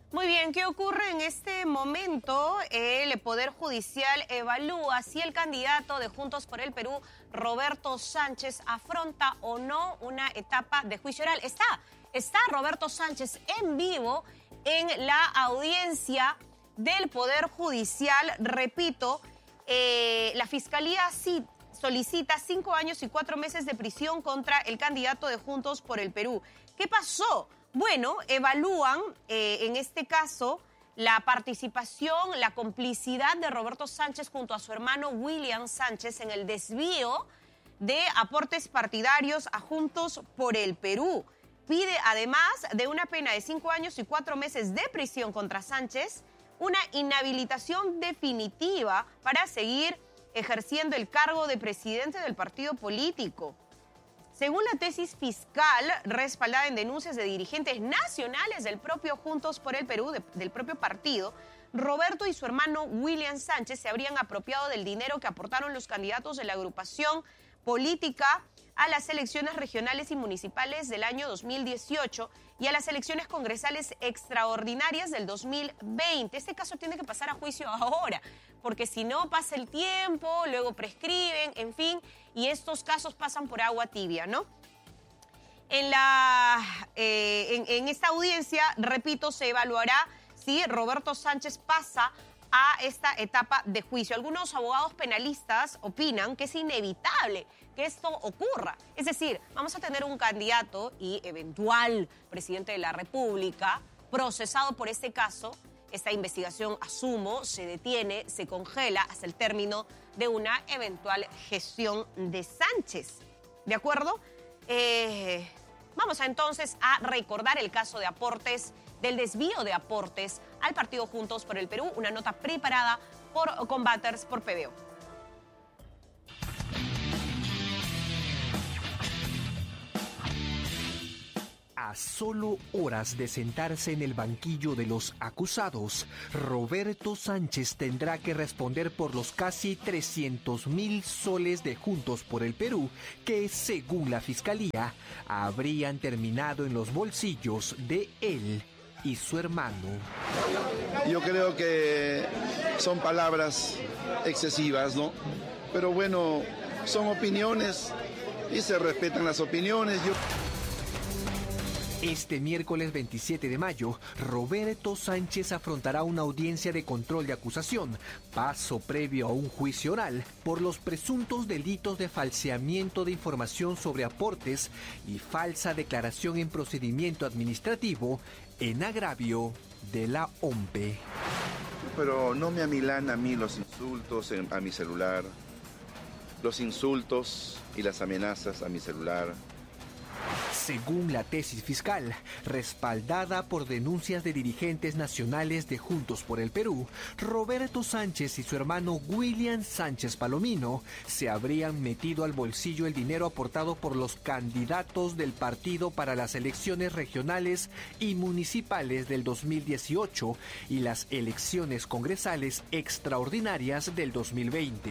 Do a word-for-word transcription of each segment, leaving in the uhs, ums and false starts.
Muy bien, ¿qué ocurre en este momento? El Poder Judicial evalúa si el candidato de Juntos por el Perú, Roberto Sánchez, afronta o no una etapa de juicio oral. Está, está Roberto Sánchez en vivo en la audiencia del Poder Judicial. Repito, eh, la Fiscalía sí solicita cinco años y cuatro meses de prisión contra el candidato de Juntos por el Perú. ¿Qué pasó? Bueno, evalúan eh, en este caso la participación, la complicidad de Roberto Sánchez junto a su hermano William Sánchez en el desvío de aportes partidarios a Juntos por el Perú. Pide además de una pena de cinco años y cuatro meses de prisión contra Sánchez, una inhabilitación definitiva para seguir ejerciendo el cargo de presidente del partido político. Según la tesis fiscal, respaldada en denuncias de dirigentes nacionales del propio Juntos por el Perú, de, del propio partido, Roberto y su hermano William Sánchez se habrían apropiado del dinero que aportaron los candidatos de la agrupación política a las elecciones regionales y municipales del año dos mil dieciocho y a las elecciones congresales extraordinarias del dos mil veinte. Este caso tiene que pasar a juicio ahora, porque si no pasa el tiempo, luego prescriben, en fin, y estos casos pasan por agua tibia, ¿no? En, la, eh, en, en esta audiencia, repito, se evaluará si Roberto Sánchez pasa a esta etapa de juicio. Algunos abogados penalistas opinan que es inevitable que esto ocurra. Es decir, vamos a tener un candidato y eventual presidente de la República procesado por este caso. Esta investigación, asumo, se detiene, se congela hasta el término de una eventual gestión de Sánchez. ¿De acuerdo? Eh, vamos a, entonces a recordar el caso de aportes, del desvío de aportes al partido Juntos por el Perú, una nota preparada por Combaters por P B O. A solo horas de sentarse en el banquillo de los acusados, Roberto Sánchez tendrá que responder por los casi trescientos mil soles de Juntos por el Perú que, según la Fiscalía, habrían terminado en los bolsillos de él y su hermano. Yo creo que son palabras excesivas, ¿no? Pero bueno, son opiniones y se respetan las opiniones. Yo... Este miércoles veintisiete de mayo, Roberto Sánchez afrontará una audiencia de control de acusación, paso previo a un juicio oral, por los presuntos delitos de falseamiento de información sobre aportes y falsa declaración en procedimiento administrativo en agravio de la O M P E. Pero no me amilan a mí los insultos en, a mi celular, los insultos y las amenazas a mi celular. Según la tesis fiscal, respaldada por denuncias de dirigentes nacionales de Juntos por el Perú, Roberto Sánchez y su hermano William Sánchez Palomino se habrían metido al bolsillo el dinero aportado por los candidatos del partido para las elecciones regionales y municipales del dos mil dieciocho y las elecciones congresales extraordinarias del dos mil veinte.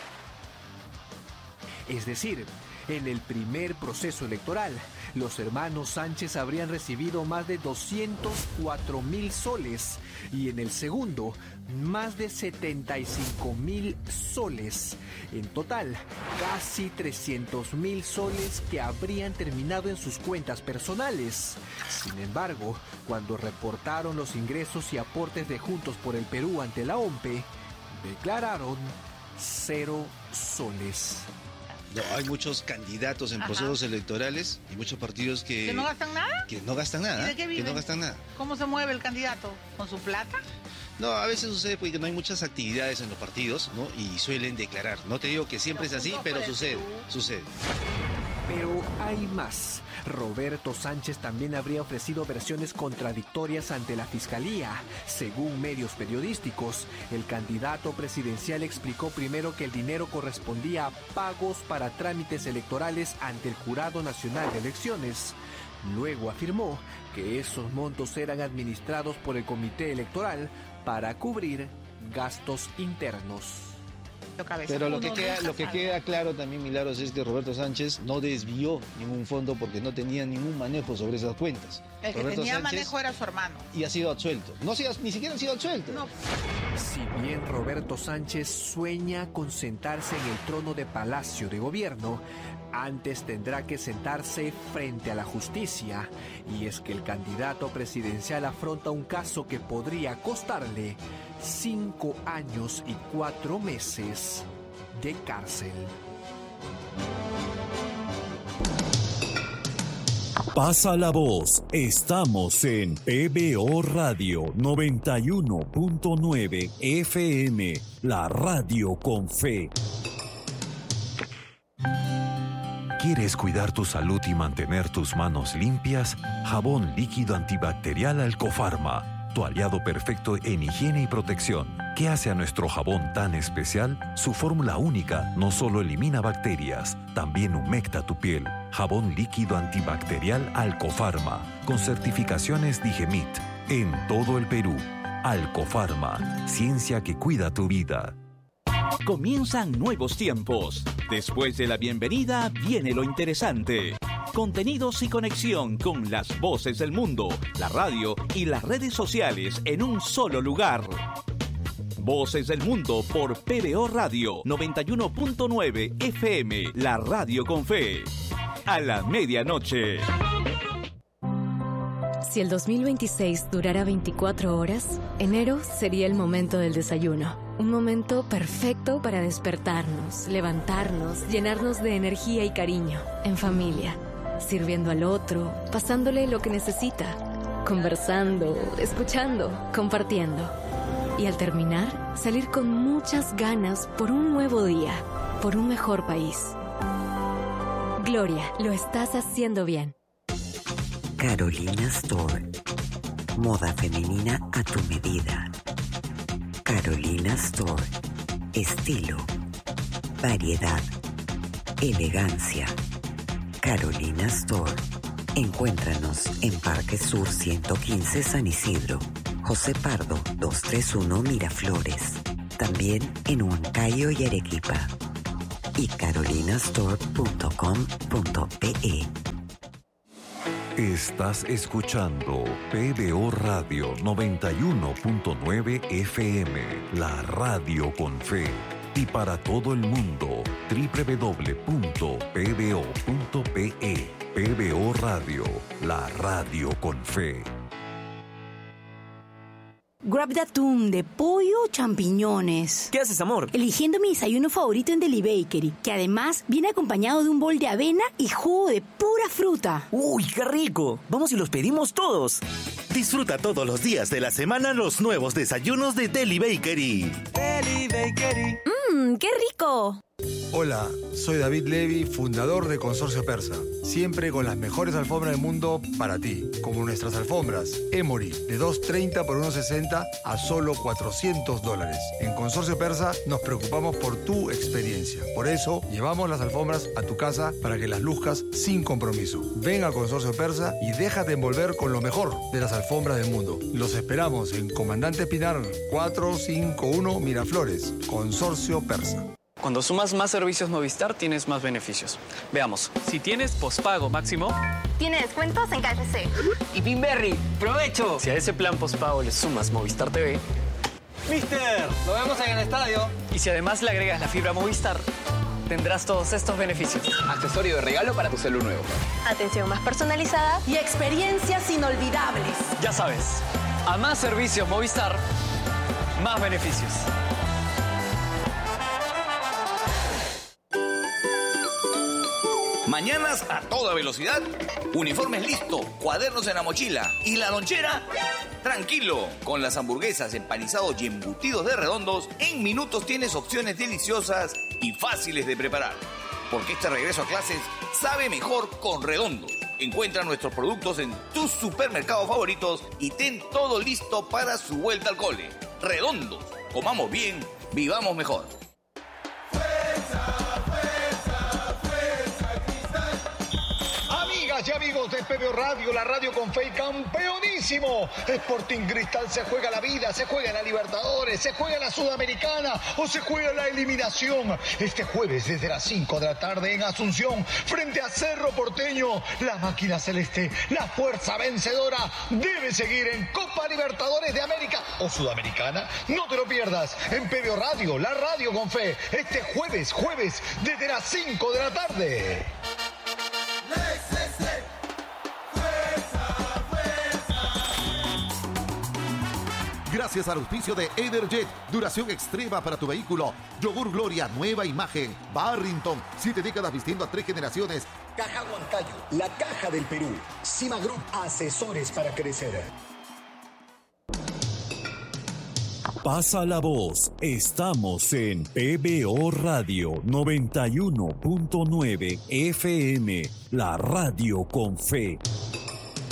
Es decir, en el primer proceso electoral, los hermanos Sánchez habrían recibido más de doscientos cuatro mil soles y en el segundo, más de setenta y cinco mil soles. En total, casi trescientos mil soles que habrían terminado en sus cuentas personales. Sin embargo, cuando reportaron los ingresos y aportes de Juntos por el Perú ante la O M P E, declararon cero soles. No, hay muchos candidatos en Ajá. procesos electorales y muchos partidos que... ¿Que no gastan nada? Que no gastan nada. ¿Y de qué que viven? no gastan nada. ¿Cómo se mueve el candidato? ¿Con su plata? No, a veces sucede porque no hay muchas actividades en los partidos, ¿no? Y suelen declarar. No te digo que siempre Pero es así, Juntos pero por el sucede, Perú. sucede. Pero hay más. Roberto Sánchez también habría ofrecido versiones contradictorias ante la Fiscalía. Según medios periodísticos, el candidato presidencial explicó primero que el dinero correspondía a pagos para trámites electorales ante el Jurado Nacional de Elecciones. Luego afirmó que esos montos eran administrados por el Comité Electoral para cubrir gastos internos. Pero lo que, queda, lo que queda claro también, Milagros, es que Roberto Sánchez no desvió ningún fondo porque no tenía ningún manejo sobre esas cuentas. El que Roberto tenía Sánchez, manejo era su hermano. y ha sido absuelto. No, sido- ni siquiera ha sido absuelto. No. Si bien Roberto Sánchez sueña con sentarse en el trono de Palacio de Gobierno, antes tendrá que sentarse frente a la justicia. Y es que el candidato presidencial afronta un caso que podría costarle cinco años y cuatro meses de cárcel. Pasa la voz. Estamos en P B O Radio noventa y uno punto nueve F M, la radio con fe. ¿Quieres cuidar tu salud y mantener tus manos limpias? Jabón líquido antibacterial Alcofarma, tu aliado perfecto en higiene y protección. ¿Qué hace a nuestro jabón tan especial? Su fórmula única no solo elimina bacterias, también humecta tu piel. Jabón líquido antibacterial Alcofarma, con certificaciones Digemit, en todo el Perú. Alcofarma, ciencia que cuida tu vida. Comienzan nuevos tiempos. Después de la bienvenida viene lo interesante. Contenidos y conexión con las voces del mundo, la radio y las redes sociales en un solo lugar. Voces del Mundo por P B O Radio noventa y uno punto nueve F M, la radio con fe. A la medianoche. Si el dos mil veintiséis durara veinticuatro horas, enero sería el momento del desayuno. Un momento perfecto para despertarnos, levantarnos, llenarnos de energía y cariño, en familia, sirviendo al otro, pasándole lo que necesita, conversando, escuchando, compartiendo. Y al terminar, salir con muchas ganas por un nuevo día, por un mejor país. Gloria, lo estás haciendo bien. Carolina Store. Moda femenina a tu medida. Carolina Store. Estilo, variedad, elegancia. Carolina Store. Encuéntranos en Parque Sur ciento quince San Isidro, José Pardo doscientos treinta y uno Miraflores. También en Huancayo y Arequipa. Y carolinastore punto com punto pe. Estás escuchando P B O Radio noventa y uno punto nueve F M, la radio con fe. Y para todo el mundo, doble u doble u doble u punto p b o punto pe. P B O Radio, la radio con fe. Grab de atún, de pollo o champiñones. ¿Qué haces, amor? Eligiendo mi desayuno favorito en Deli Bakery, que además viene acompañado de un bol de avena y jugo de pura fruta. ¡Uy, qué rico! Vamos y los pedimos todos. Disfruta todos los días de la semana los nuevos desayunos de Deli Bakery. Deli Bakery. ¡Mmm, qué rico! Hola, soy David Levy, fundador de Consorcio Persa. Siempre con las mejores alfombras del mundo para ti, como nuestras alfombras Emory de dos treinta por uno sesenta a solo cuatrocientos dólares. En Consorcio Persa nos preocupamos por tu experiencia. Por eso llevamos las alfombras a tu casa para que las luzcas sin compromiso. Ven a Consorcio Persa y déjate envolver con lo mejor de las alfombras del mundo. Los esperamos en Comandante Pinar cuatrocientos cincuenta y uno Miraflores. Consorcio Persa. Cuando sumas más servicios Movistar, tienes más beneficios. Veamos. Si tienes pospago máximo, tiene descuentos en K F C. Y Pinberry, ¡provecho! Si a ese plan pospago le sumas Movistar T V, ¡Mister! ¡Lo vemos en el estadio! Y si además le agregas la fibra Movistar, tendrás todos estos beneficios. Accesorio de regalo para tu celu nuevo. Atención más personalizada y experiencias inolvidables. Ya sabes, a más servicios Movistar, más beneficios. Mañanas a toda velocidad, uniformes listo, cuadernos en la mochila y la lonchera, tranquilo. Con las hamburguesas, empanizados y embutidos de Redondos, en minutos tienes opciones deliciosas y fáciles de preparar. Porque este regreso a clases sabe mejor con Redondos. Encuentra nuestros productos en tus supermercados favoritos y ten todo listo para su vuelta al cole. Redondos, comamos bien, vivamos mejor. amigas y amigos de P B O Radio, la radio con fe y campeonísimo. Sporting Cristal se juega la vida, se juega la Libertadores, se juega la Sudamericana o se juega la eliminación. Este jueves desde las cinco de la tarde en Asunción, frente a Cerro Porteño, la máquina celeste, la fuerza vencedora, debe seguir en Copa Libertadores de América o Sudamericana. No te lo pierdas en P B O Radio, la radio con fe, este jueves, jueves desde las cinco de la tarde. Gracias al auspicio de Energet, duración extrema para tu vehículo. Yogur Gloria, nueva imagen. Barrington, siete décadas vistiendo a tres generaciones. Caja Huancayo, la caja del Perú. Cima Group, asesores para crecer. Pasa la voz. Estamos en P B O Radio noventa y uno punto nueve F M, la radio con fe.